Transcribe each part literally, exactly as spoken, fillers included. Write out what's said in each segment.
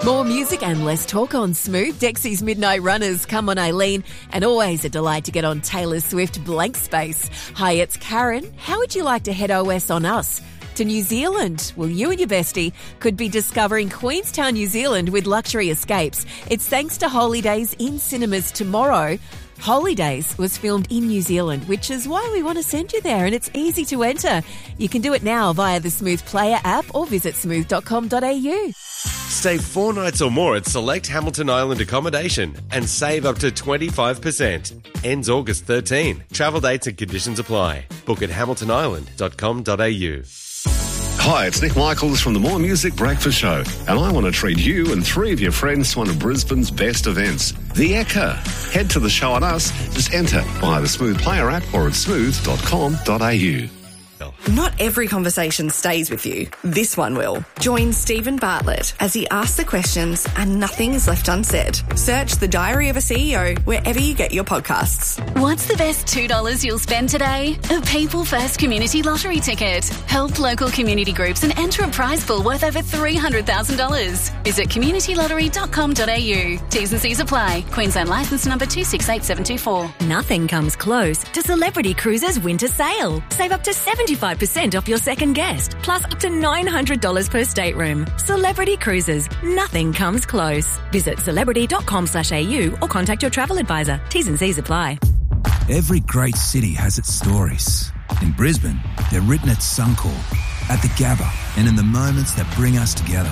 More music and less talk on Smooth. Dexy's Midnight Runners, Come On Eileen, and always a delight to get on Taylor Swift Blank Space. Hi, it's Karen. How would you like to head O S on us? To New Zealand? Well, you and your bestie could be discovering Queenstown, New Zealand with luxury escapes. It's thanks to Holidays in cinemas tomorrow. Holidays was filmed in New Zealand, which is why we want to send you there, and it's easy to enter. You can do it now via the Smooth Player app or visit smooth dot com dot a u. Stay four nights or more at select Hamilton Island accommodation and save up to twenty-five percent. Ends August thirteenth. Travel dates and conditions apply. Book at hamilton island dot com dot a u. Hi, it's Nick Michaels from the More Music Breakfast Show, and I want to treat you and three of your friends to one of Brisbane's best events, The Ekka. Head to the show on us, just enter via the Smooth Player app or at smooth dot com dot a u. Not every conversation stays with you. This one will. Join Stephen Bartlett as he asks the questions and nothing is left unsaid. Search The Diary of a C E O wherever you get your podcasts. What's the best two dollars you'll spend today? A People First Community Lottery ticket. Help local community groups and enter a prize pool worth over three hundred thousand dollars. Visit community lottery dot com dot a u. T's and C's apply. Queensland licence number two six eight seven two four. Nothing comes close to Celebrity Cruises Winter Sale. Save up to seventy-five percent off your second guest, plus up to nine hundred dollars per stateroom. Celebrity Cruises. Nothing comes close. Visit celebrity dot com slash a u or contact your travel advisor. T's and C's apply. Every great city has its stories. In Brisbane, they're written at Suncorp, at the Gabba, and in the moments that bring us together.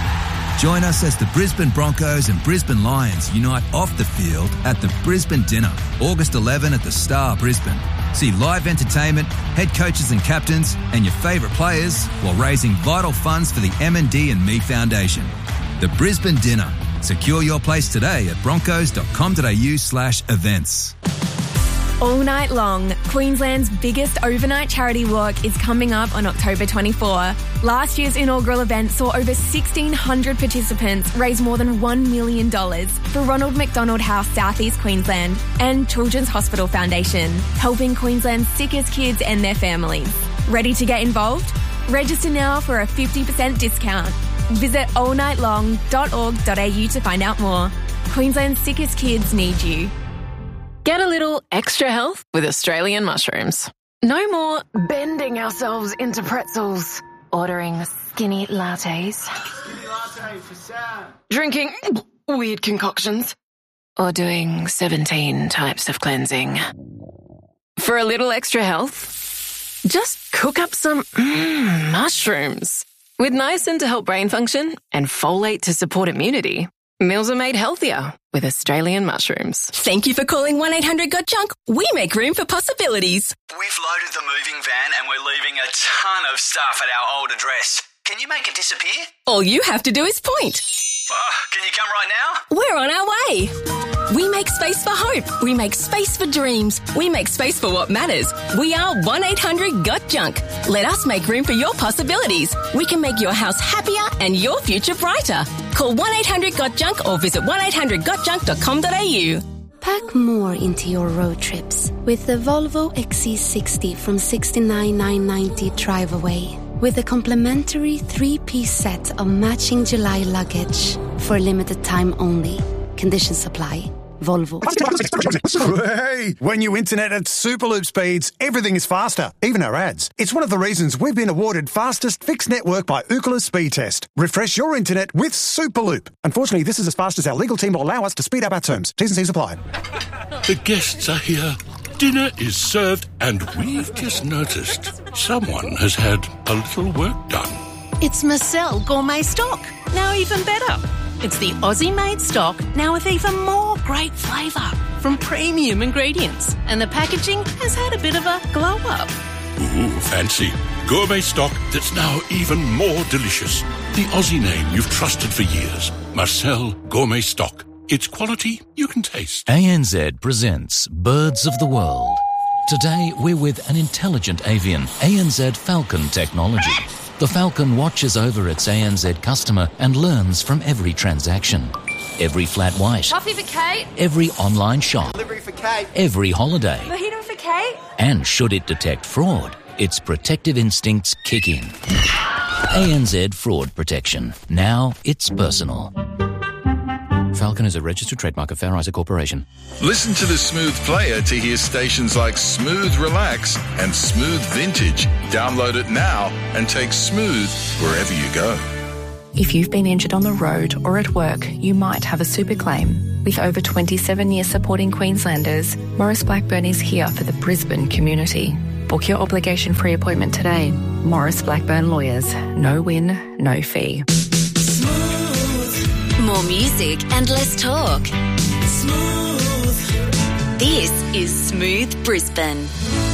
Join us as the Brisbane Broncos and Brisbane Lions unite off the field at the Brisbane Dinner, August eleventh at the Star, Brisbane. See live entertainment, head coaches and captains, and your favourite players while raising vital funds for the M and D and Me Foundation. The Brisbane Dinner. Secure your place today at broncos dot com dot a u slash events. All night long, Queensland's biggest overnight charity walk is coming up on October twenty-fourth. Last year's inaugural event saw over sixteen hundred participants raise more than one million dollars for Ronald McDonald House South East Queensland and Children's Hospital Foundation, helping Queensland's sickest kids and their families. Ready to get involved? Register now for a fifty percent discount. Visit all night long dot org dot a u to find out more. Queensland's sickest kids need you. Get a little extra health with Australian mushrooms. No more bending ourselves into pretzels, ordering skinny lattes, skinny latte for Sam, drinking weird concoctions, or doing seventeen types of cleansing. For a little extra health, just cook up some mm, mushrooms. With niacin to help brain function and folate to support immunity, meals are made healthier with Australian mushrooms. Thank you for calling one eight hundred got junk. We make room for possibilities. We've loaded the moving van and we're leaving a ton of stuff at our old address. Can you make it disappear? All you have to do is point. Oh, can you come right now? We're on our way. We make space for hope. We make space for dreams. We make space for what matters. We are one eight hundred got junk. Let us make room for your possibilities. We can make your house happier and your future brighter. Call one eight hundred got junk or visit one eight hundred got junk dot com dot a u. Pack more into your road trips with the Volvo X C sixty from sixty-nine thousand nine hundred ninety Drive Away. With a complimentary three-piece set of matching July luggage for a limited time only. Conditions apply. Volvo. Hey, when you internet at Superloop speeds, everything is faster, even our ads. It's one of the reasons we've been awarded fastest fixed network by Ookla Speed Test. Refresh your internet with Superloop. Unfortunately, this is as fast as our legal team will allow us to speed up our terms. T's and C's apply. The guests are here. Dinner is served, and we've just noticed someone has had a little work done. It's Marcel Gourmet Stock, now even better. It's the Aussie-made stock, now with even more great flavour from premium ingredients. And the packaging has had a bit of a glow-up. Ooh, fancy. Gourmet stock that's now even more delicious. The Aussie name you've trusted for years. Marcel Gourmet Stock. It's quality you can taste. A N Z presents Birds of the World. Today, we're with an intelligent avian, A N Z Falcon technology. The Falcon watches over its A N Z customer and learns from every transaction. Every flat white. Coffee for Kate. Every online shop. Delivery for Kate. Every holiday. Mojito for Kate. And should it detect fraud, its protective instincts kick in. A N Z Fraud Protection. Now it's personal. Falcon is a registered trademark of Fair Isaac Corporation. Listen to the Smooth Player to hear stations like Smooth Relax and Smooth Vintage. Download it now and take Smooth wherever you go. If you've been injured on the road or at work, you might have a super claim. With over twenty-seven years supporting Queenslanders, Maurice Blackburn is here for the Brisbane community. Book your obligation-free appointment today. Maurice Blackburn Lawyers. No win, no fee. More music and less talk. Smooth. This is Smooth Brisbane.